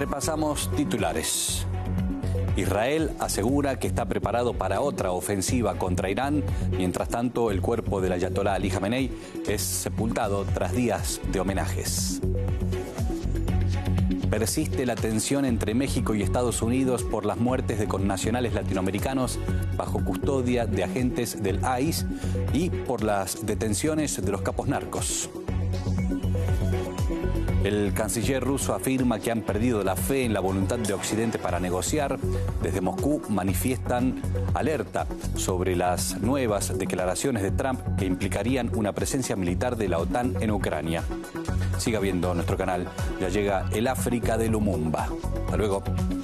Repasamos titulares. Israel asegura que está preparado para otra ofensiva contra Irán. Mientras tanto, el cuerpo del ayatolá Ali Jamenei es sepultado tras días de homenajes. Persiste la tensión entre México y Estados Unidos por las muertes de connacionales latinoamericanos bajo custodia de agentes del ICE y por las detenciones de los capos narcos. El canciller ruso afirma que han perdido la fe en la voluntad de Occidente para negociar. Desde Moscú manifiestan alerta sobre las nuevas declaraciones de Trump que implicarían una presencia militar de la OTAN en Ucrania. Siga viendo nuestro canal, ya llega el África de Lumumba. Hasta luego.